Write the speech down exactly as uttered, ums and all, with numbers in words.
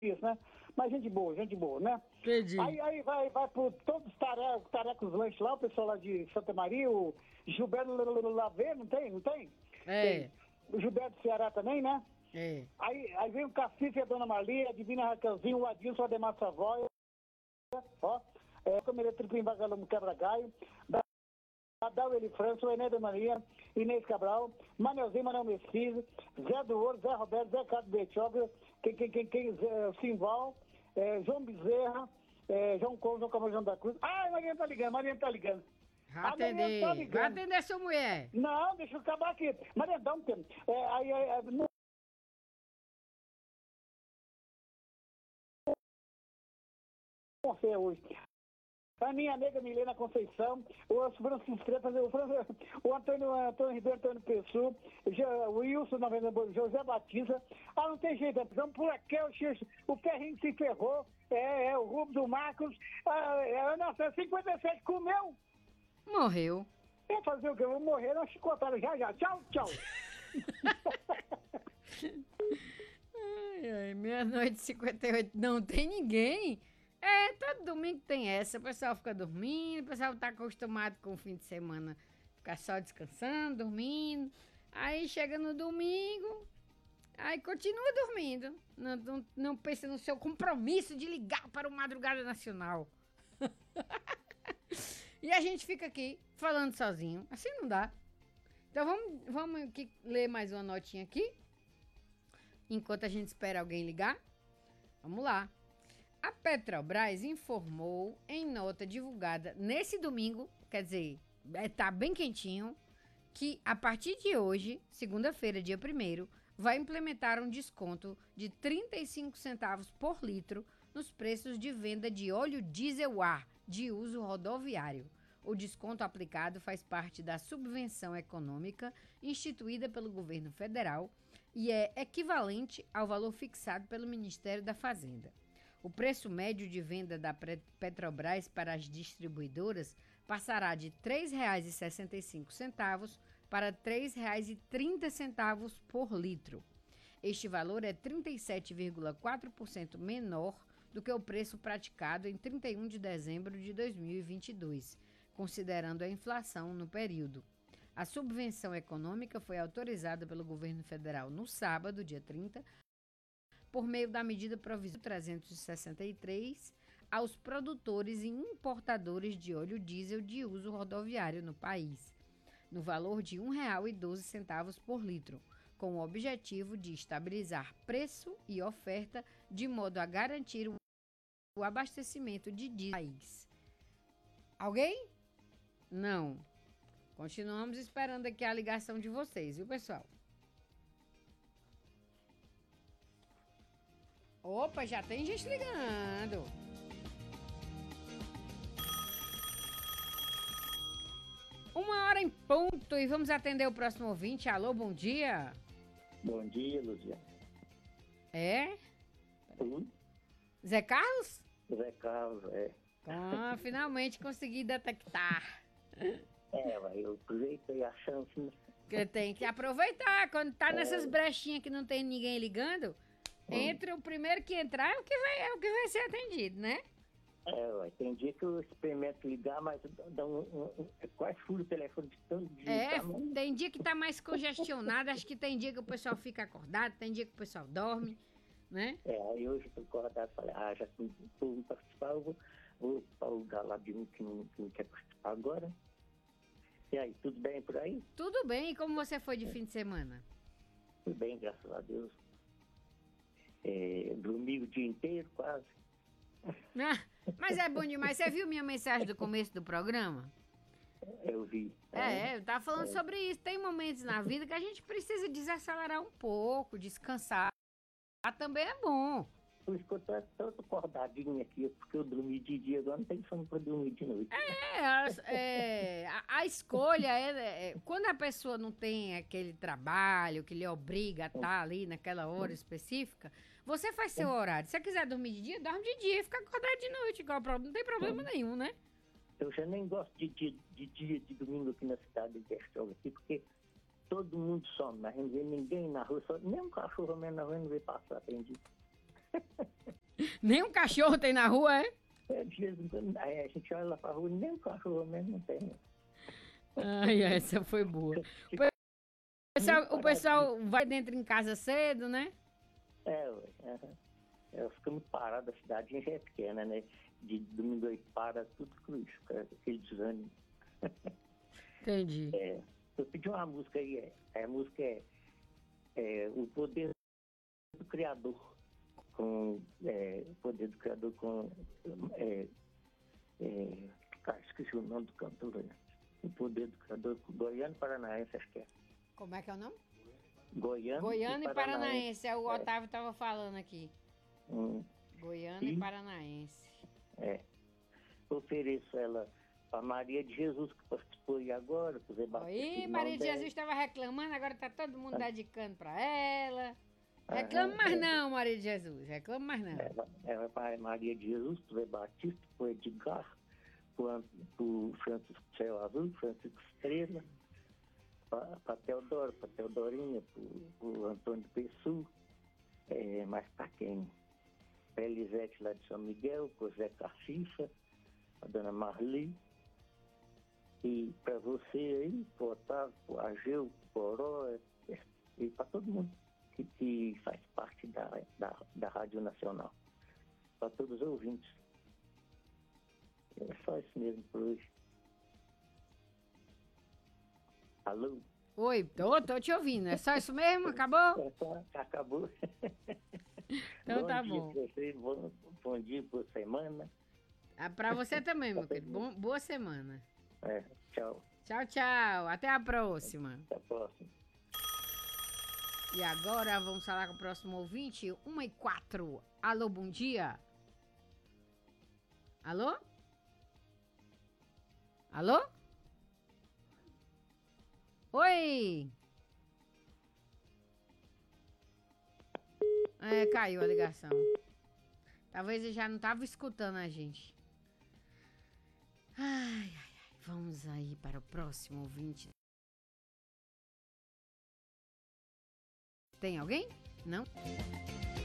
isso, né? Mas gente boa, gente boa, né? Entendi. Aí, aí vai, vai por todos os tarecos, tarecos lanches lá, o pessoal lá de Santa Maria, o Gilberto Lavê, não tem? Não tem? É. Tem. O Gilberto do Ceará também, né? É. Aí, aí vem o Cacife e a Dona Marli, a Divina Raquelzinho, o Adilson, o Ademar Savoia, ó, é, Comerê Tripim Vagalume Quebra-Galho, Adal Eli França, o Enéida Maria, Inês Cabral, Manelzinho, Manel Mesquise, Zé do Ouro, Zé Roberto, Zé Carlos Betioga, quem, quem, quem, quem, Zé, Simval, é, João Bezerra, é, João Couto, João Camargo, João da Cruz. Ai, Mariana tá ligando, Mariana tá ligando. Vai A Mariana atender. tá Vai ligando. atender sua mulher. Não, deixa eu acabar aqui. Mariana, dá um tempo. É, aí, aí, aí, não sei hoje. A minha amiga Milena Conceição, o Francisco Trepas, o, Fran- o Antônio, Antônio Ribeiro, Antônio Pessu, o Wilson, José Batista. Ah, não tem jeito, vamos por aqui, o, X, o Ferrinho se ferrou, é, é o Rubens do Marcos, ah, é, nossa, cinquenta e sete comeu. Morreu. Quer fazer o quê? Eu vou morrer, nós chicotaram já, já. Tchau, tchau. Ai, ai, meia-noite e cinquenta e oito. Não tem ninguém? É, todo domingo tem essa. O pessoal fica dormindo, o pessoal tá acostumado com o fim de semana ficar só descansando, dormindo. Aí chega no domingo, aí continua dormindo. Não, não, não pensa no seu compromisso de ligar para o Madrugada Nacional. E a gente fica aqui falando sozinho. Assim não dá. Então vamos, vamos aqui ler mais uma notinha aqui. Enquanto a gente espera alguém ligar. Vamos lá. A Petrobras informou em nota divulgada nesse domingo, quer dizer, tá bem quentinho, que a partir de hoje, segunda-feira, dia primeiro, vai implementar um desconto de trinta e cinco centavos por litro nos preços de venda de óleo diesel A de uso rodoviário. O desconto aplicado faz parte da subvenção econômica instituída pelo governo federal e é equivalente ao valor fixado pelo Ministério da Fazenda. O preço médio de venda da Petrobras para as distribuidoras passará de três reais e sessenta e cinco centavos para três reais e trinta centavos por litro. Este valor é trinta e sete vírgula quatro por cento menor do que o preço praticado em trinta e um de dezembro de dois mil e vinte e dois, considerando a inflação no período. A subvenção econômica foi autorizada pelo governo federal no sábado, dia trinta, por meio da medida provisória trezentos e sessenta e três aos produtores e importadores de óleo diesel de uso rodoviário no país, no valor de um real e doze centavos por litro, com o objetivo de estabilizar preço e oferta de modo a garantir o abastecimento de diesel no país. Alguém? Não. Continuamos esperando aqui a ligação de vocês, viu, pessoal? Opa, já tem gente ligando. Uma hora em ponto e vamos atender o próximo ouvinte. Alô, bom dia. Bom dia, Luciano. É? Sim. Zé Carlos? Zé Carlos, é. Ah, finalmente consegui detectar. É, mas eu aproveitei a chance, né? Que tem que aproveitar. Quando tá nessas brechinhas que não tem ninguém ligando, entra o primeiro que entrar é o que vai, é o que vai ser atendido, né? É, ué, tem dia que eu experimento ligar, mas dá um, um, um, quase furo o telefone de tanto de É, ligar, mas... tem dia que tá mais congestionado, acho que tem dia que o pessoal fica acordado, tem dia que o pessoal dorme, né? É, aí hoje eu tô acordado e falei, ah, já que o povo participar, eu vou, vou para o lugar lá de um que não, que não quer participar agora. E aí, tudo bem por aí? Tudo bem, e como você foi de fim de semana? Tudo bem, graças a Deus. É, dormi o dia inteiro, quase. Ah, mas é bom demais. Você viu minha mensagem do começo do programa? Eu vi. É, eu tava falando sobre isso. Tem momentos na vida que a gente precisa desacelerar um pouco, descansar. Também é bom. Por isso que eu tô todo acordadinho aqui, porque eu dormi de dia, agora não tenho sono pra dormir de noite. É, a, é, a, a escolha é, é... Quando a pessoa não tem aquele trabalho que lhe obriga a estar ali naquela hora específica, você faz seu horário. Se você quiser dormir de dia, dorme de dia e fica acordado de noite. Igual, não tem problema nenhum, né? Eu já nem gosto de dia de, dia, de domingo aqui na cidade de Bertioga, aqui, porque todo mundo some, mas não vê ninguém na rua, só, nem um cachorro mesmo na rua não vê passar, aprendi. Nem um cachorro tem na rua, é? É, de vez em quando, aí a gente olha lá pra rua e nem um cachorro mesmo não tem. Ai, essa foi boa. O pessoal, o pessoal vai dentro em casa cedo, né? É, ué, aham. É, fica muito parado, a cidade já é pequena, né? De domingo aí para tudo cruz, aquele desânimo. Entendi. É, eu pedi uma música aí, é, a música é, é O Poder do Criador, com é, O Poder do Criador com é, é, ah, esqueci o nome do cantor, né? O Poder do Criador com Goiano e Paranaense, acho que é. Como é que é o nome? Goiano, Goiano e Paranaense, é o É. Otávio tava falando aqui. Hum, Goiano E? e Paranaense. é. Ofereço ela para Maria de Jesus, que participou aí agora, pro Zé Batista. Aí, irmão Maria de dela. Jesus estava reclamando, agora tá todo mundo Ah. dedicando pra ela. Aham, Reclama mais é. não, Maria de Jesus, reclama mais não. Ela, ela para Maria de Jesus, pro Zé Batista, pro Edgar, pro, An- pro Francisco Céu Azul, Francisco Estrela, para Teodoro, para Teodorinha, pro, pro Antônio Pessu, é, mais para quem? Pra Elisete lá de São Miguel, pro Zé Cacifa, a dona Marli, e para você aí, pro Otávio, pro Ageu, pro Oró, é, e para todo mundo que, que faz parte da, da, da Rádio Nacional, para todos os ouvintes. É só isso mesmo por hoje. Alô? Oi, tô, tô te ouvindo, é só isso mesmo? Acabou? É só, acabou. Então bom tá dia bom. pra você, bom, bom dia, boa semana. Ah, pra você também, meu querido. Bom- boa semana. É, tchau, Tchau, tchau. Até a próxima. até a próxima. E agora vamos falar com o próximo ouvinte, uma e quatro. Alô, bom dia. Alô? Alô? Oi! É, caiu a ligação. Talvez ele já não tava escutando a gente. Ai, ai, ai. Vamos aí para o próximo ouvinte. Tem alguém? Não?